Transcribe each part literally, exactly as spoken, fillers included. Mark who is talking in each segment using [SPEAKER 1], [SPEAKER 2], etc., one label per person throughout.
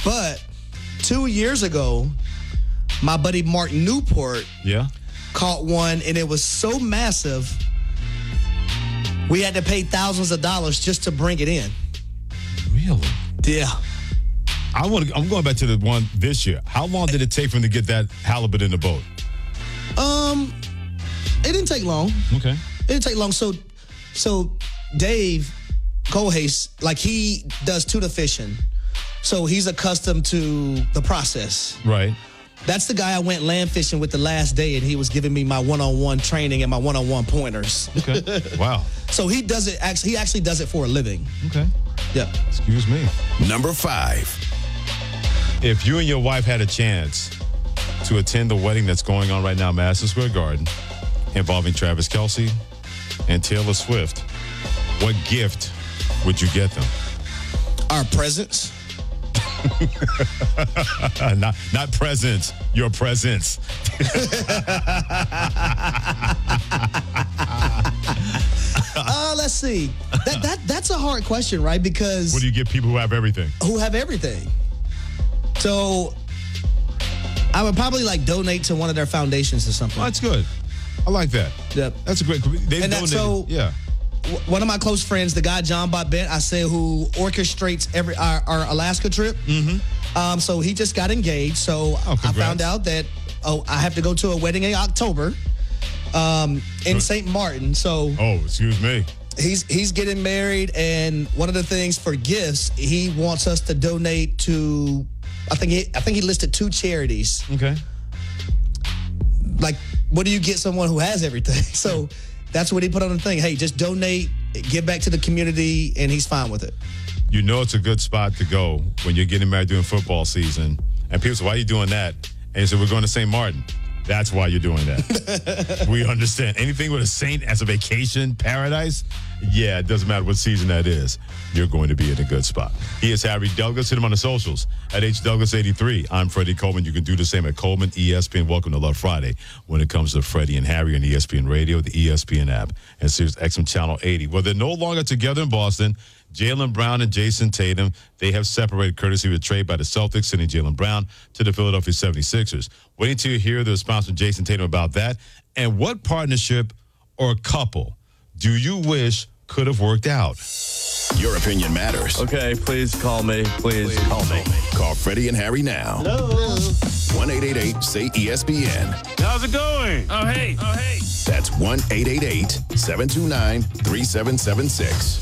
[SPEAKER 1] But two years ago, my buddy Mark Newport
[SPEAKER 2] yeah.
[SPEAKER 1] caught one, and it was so massive, we had to pay thousands of dollars just to bring it in.
[SPEAKER 2] Really?
[SPEAKER 1] Yeah.
[SPEAKER 2] I want. I'm going back to the one this year. How long did it take for him to get that halibut in the boat?
[SPEAKER 1] Um, it didn't take long.
[SPEAKER 2] Okay.
[SPEAKER 1] It didn't take long. So, so Dave Kohlhaas, like he does tuna fishing, so he's accustomed to the process.
[SPEAKER 2] Right.
[SPEAKER 1] That's the guy I went land fishing with the last day, and he was giving me my one-on-one training and my one-on-one pointers.
[SPEAKER 2] Okay. Wow.
[SPEAKER 1] So he does it. Actually, he actually does it for a living.
[SPEAKER 2] Okay.
[SPEAKER 1] Yeah.
[SPEAKER 2] Excuse me.
[SPEAKER 3] Number five.
[SPEAKER 2] If you and your wife had a chance to attend the wedding that's going on right now, Madison Square Garden, involving Travis Kelce and Taylor Swift, what gift would you get them?
[SPEAKER 1] Our presents.
[SPEAKER 2] not not presents, your presence.
[SPEAKER 1] uh, let's see. That that that's a hard question, right? Because
[SPEAKER 2] what do you give people who have everything?
[SPEAKER 1] Who have everything. So I would probably like donate to one of their foundations or something.
[SPEAKER 2] Oh, that's good. I like that.
[SPEAKER 1] Yep.
[SPEAKER 2] That's a great. They've
[SPEAKER 1] and that, so
[SPEAKER 2] yeah.
[SPEAKER 1] One of my close friends, the guy John Botbent, I say, who orchestrates every our, our Alaska trip.
[SPEAKER 2] Mm-hmm.
[SPEAKER 1] Um, so he just got engaged. So
[SPEAKER 2] oh,
[SPEAKER 1] I found out that oh, I have to go to a wedding in October um, in Saint Martin. So
[SPEAKER 2] oh, excuse me.
[SPEAKER 1] He's he's getting married, and one of the things for gifts, he wants us to donate to. I think he I think he listed two charities.
[SPEAKER 2] Okay.
[SPEAKER 1] Like, what do you get someone who has everything? So. That's what he put on the thing. Hey, just donate, give back to the community, and he's fine with it.
[SPEAKER 2] You know it's a good spot to go when you're getting married during football season. And people say, why are you doing that? And you say, we're going to Saint Martin. That's why you're doing that. We understand. Anything with a saint as a vacation paradise, yeah, it doesn't matter what season that is. You're going to be in a good spot. He is Harry Douglas. Hit him on the socials at H Douglas eighty-three. I'm Freddie Coleman. You can do the same at Coleman E S P N. Welcome to Love Friday when it comes to Freddie and Harry on E S P N Radio, the E S P N app, and Sirius X M Channel eighty. Well, they're no longer together in Boston. Jaylen Brown and Jason Tatum, they have separated courtesy of a trade by the Celtics, sending Jaylen Brown to the Philadelphia seventy-sixers. Waiting to hear the response from Jason Tatum about that. And what partnership or couple do you wish could have worked out?
[SPEAKER 3] Your opinion matters.
[SPEAKER 4] Okay, please call me. Please, please call me.
[SPEAKER 3] Call Freddie and Harry now.
[SPEAKER 1] Hello.
[SPEAKER 3] one eight eight eight say E S P N.
[SPEAKER 4] How's it going? Oh, hey. Oh, hey.
[SPEAKER 3] That's one eight eight eight seven two nine three seven seven six.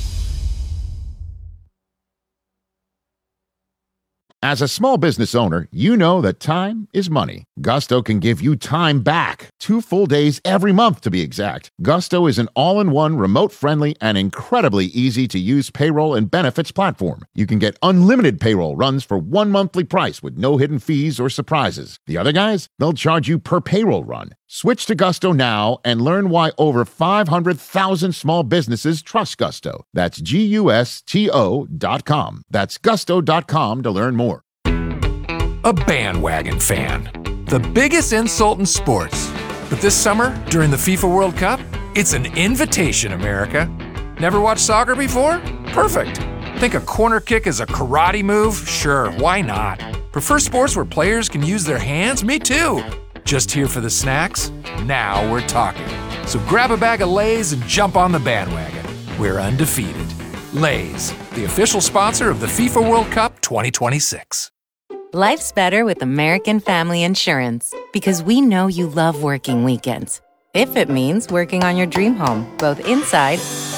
[SPEAKER 5] As a small business owner, you know that time is money. Gusto can give you time back. Two full days every month, to be exact. Gusto is an all-in-one, remote-friendly, and incredibly easy-to-use payroll and benefits platform. You can get unlimited payroll runs for one monthly price with no hidden fees or surprises. The other guys, they'll charge you per payroll run. Switch to Gusto now and learn why over five hundred thousand small businesses trust Gusto. That's G U S T O dot com. That's gusto dot com to learn more.
[SPEAKER 6] A bandwagon fan. The biggest insult in sports. But this summer, during the FIFA World Cup, it's an invitation, America. Never watched soccer before? Perfect. Think a corner kick is a karate move? Sure, why not? Prefer sports where players can use their hands? Me too. Just here for the snacks? Now we're talking. So grab a bag of Lay's and jump on the bandwagon. We're undefeated. Lay's, the official sponsor of the FIFA World Cup twenty twenty-six.
[SPEAKER 7] Life's better with American Family Insurance because we know you love working weekends. If it means working on your dream home, both inside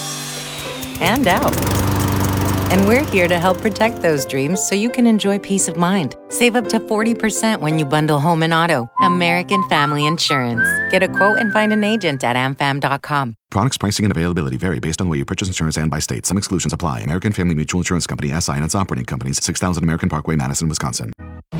[SPEAKER 7] and out. And we're here to help protect those dreams so you can enjoy peace of mind. Save up to forty percent when you bundle home and auto. American Family Insurance. Get a quote and find an agent at a m fam dot com.
[SPEAKER 8] Products, pricing, and availability vary based on where you purchase insurance and by state. Some exclusions apply. American Family Mutual Insurance Company, S I and its operating companies, six thousand American Parkway, Madison, Wisconsin.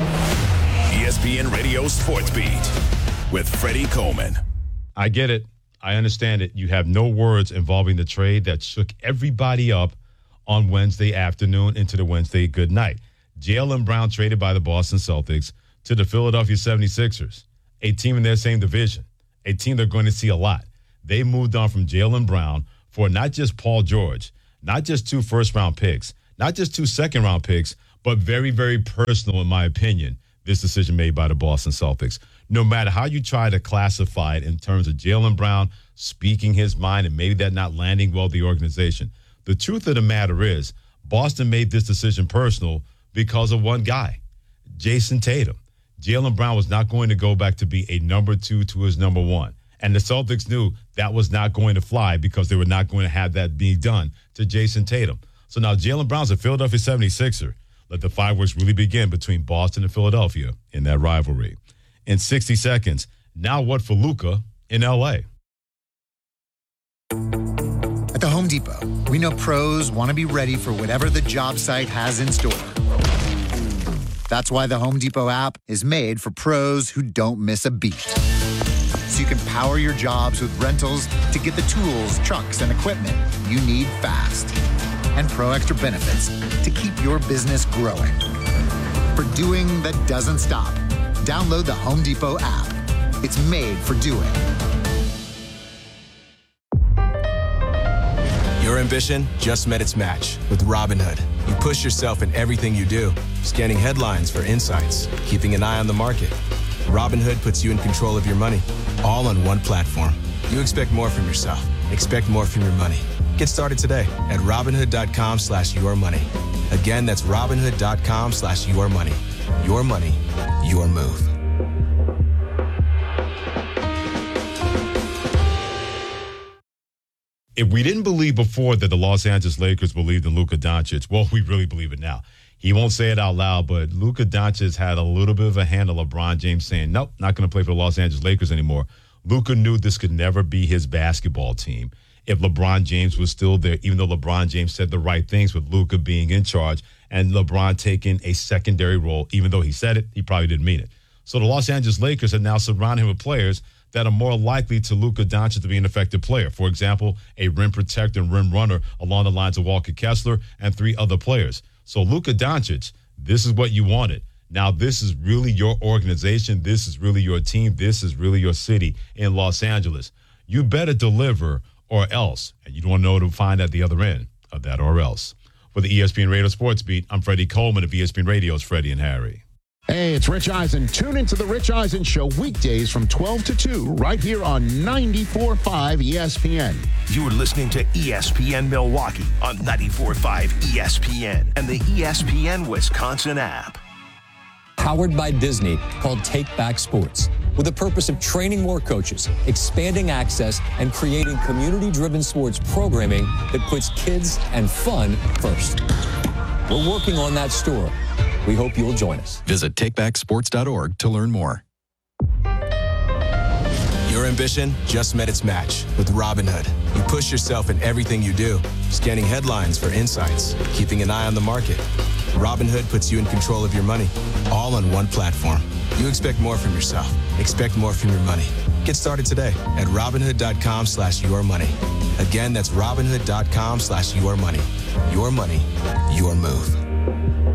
[SPEAKER 3] E S P N Radio Sports Beat with Freddie Coleman.
[SPEAKER 2] I get it. I understand it. You have no words involving the trade that shook everybody up on Wednesday afternoon into the Wednesday good night. Jaylen Brown traded by the Boston Celtics to the Philadelphia seventy-sixers, a team in their same division, a team they're going to see a lot. They moved on from Jaylen Brown for not just Paul George, not just two first-round picks, not just two second-round picks, but very, very personal in my opinion, this decision made by the Boston Celtics. No matter how you try to classify it in terms of Jaylen Brown speaking his mind and maybe that not landing well with the organization, the truth of the matter is Boston made this decision personal because of one guy, Jason Tatum. Jaylen Brown was not going to go back to be a number two to his number one. And the Celtics knew that was not going to fly because they were not going to have that being done to Jason Tatum. So now Jaylen Brown's a Philadelphia seventy-sixer. Let the fireworks really begin between Boston and Philadelphia in that rivalry. In sixty seconds, now what for Luka in L A?
[SPEAKER 9] At the Home Depot, we know pros want to be ready for whatever the job site has in store. That's why the Home Depot app is made for pros who don't miss a beat. So you can power your jobs with rentals to get the tools, trucks, and equipment you need fast. And Pro Extra benefits to keep your business growing. For doing that doesn't stop, download the Home Depot app. It's made for doing.
[SPEAKER 10] Your ambition just met its match with Robinhood. You push yourself in everything you do, scanning headlines for insights, keeping an eye on the market. Robinhood puts you in control of your money, all on one platform. You expect more from yourself. Expect more from your money. Get started today at Robinhood.com slash your money. Again, that's Robinhood.com slash your money. Your money, your move.
[SPEAKER 2] If we didn't believe before that the Los Angeles Lakers believed in Luka Doncic, well, we really believe it now. He won't say it out loud, but Luka Doncic had a little bit of a hand on LeBron James saying, nope, not going to play for the Los Angeles Lakers anymore. Luka knew this could never be his basketball team if LeBron James was still there, even though LeBron James said the right things with Luka being in charge and LeBron taking a secondary role. Even though he said it, he probably didn't mean it. So the Los Angeles Lakers have now surrounded him with players that are more likely to Luka Doncic to be an effective player. For example, a rim protector and rim runner along the lines of Walker Kessler and three other players. So Luka Doncic, this is what you wanted. Now, this is really your organization. This is really your team. This is really your city in Los Angeles. You better deliver or else. And you don't know to find at the other end of that or else. For the E S P N Radio Sports Beat, I'm Freddie Coleman of E S P N Radio's Freddie and Harry.
[SPEAKER 11] Hey, it's Rich Eisen. Tune into the Rich Eisen Show weekdays from twelve to two right here on ninety-four point five E S P N.
[SPEAKER 3] You're listening to E S P N Milwaukee on ninety-four point five E S P N and the E S P N Wisconsin app.
[SPEAKER 12] Powered by Disney, called Take Back Sports, with the purpose of training more coaches, expanding access, and creating community-driven sports programming that puts kids and fun first. We're working on that story. We hope you'll join us.
[SPEAKER 13] Visit take back sports dot org to learn more.
[SPEAKER 10] Your ambition just met its match with Robinhood. You push yourself in everything you do, scanning headlines for insights, keeping an eye on the market. Robinhood puts you in control of your money, all on one platform. You expect more from yourself. Expect more from your money. Get started today at Robinhood.com slash your money. Again, that's Robinhood.com slash your money. Your money, your move.